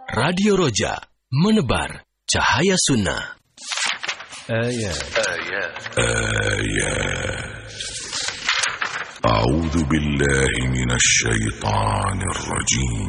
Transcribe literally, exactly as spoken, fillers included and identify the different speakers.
Speaker 1: Radio Roja, menebar cahaya sunnah.
Speaker 2: Ayat.
Speaker 3: Ayat.
Speaker 4: آيات أعوذ بالله من الشيطان الرجيم